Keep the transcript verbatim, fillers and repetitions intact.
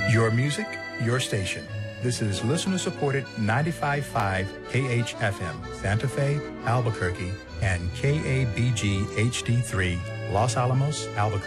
Your music, your station. This is listener-supported ninety-five point five K H F M, Santa Fe, Albuquerque, and K A B G H D three, Los Alamos, Albuquerque.